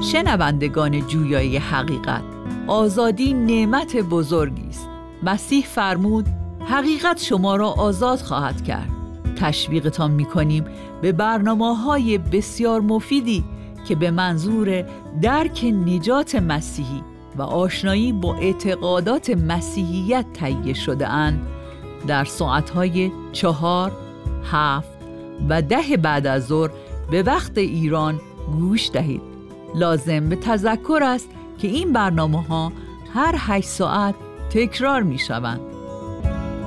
شنوندگان جویای حقیقت، آزادی نعمت بزرگی است. مسیح فرمود حقیقت شما را آزاد خواهد کرد. تشویقتان می‌کنیم به برنامه‌های بسیار مفیدی که به منظور درک نجات مسیحی و آشنایی با اعتقادات مسیحیت تهیه شده اند در ساعت‌های 4، 7 و 10 بعد از ظهر به وقت ایران گوش دهید. لازم به تذکر است که این برنامه‌ها هر 8 ساعت تکرار می‌شوند.